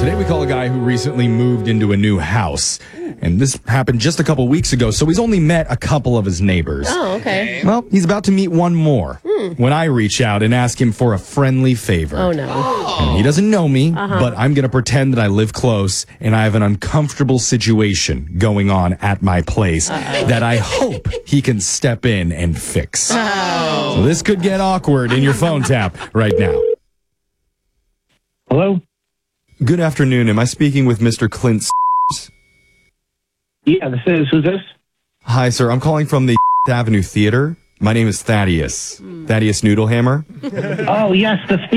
Today we call a guy who recently moved into a new house. And this happened just a couple weeks ago, so he's only met a couple of his neighbors. Oh, okay. Well, he's about to meet one more when I reach out and ask him for a friendly favor. Oh, no. And he doesn't know me, but I'm going to pretend that I live close and I have an uncomfortable situation going on at my place that I hope he can step in and fix. So this could get awkward in your phone tap right now. Hello? Good afternoon. Am I speaking with Mr. Clint? Yeah, who's this? Hi, sir. I'm calling from the Avenue Theater. My name is Thaddeus. Thaddeus Noodlehammer. Oh, yes, the